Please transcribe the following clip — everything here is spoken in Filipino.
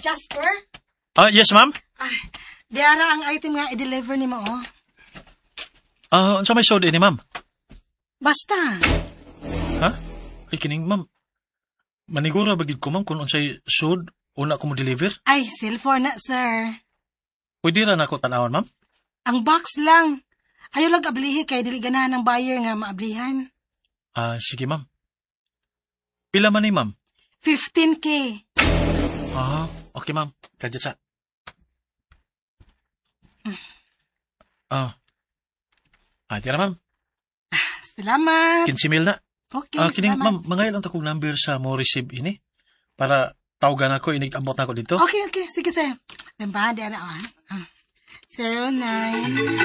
Jasper? Yes, ma'am? Diara ang item nga i-deliver ni mo, oh. Unsa may soda ni, ma'am? Basta. Ha? Ay, kining, ma'am. Manigura bagid ko, ma'am, kung unsay sud, una ko mo deliver? Ay, cellphone na, sir. Pwede ra na ako tanawon, ma'am? Ang box lang. Ayaw lang ablihi kay dili ganahan ng buyer nga maablihan. Sige, ma'am. Pila man ni, ma'am? 15K. Okay, ma'am. Kadya sa. Tira, ma'am. Salamat. 15,000 na. Okay, Kining, salamat. ma'am, mga ilang takong number sa mo receive ini para tawagan ako, inig-ambot na ako dito. Okay. Sige, sir. Diba, Diara, 09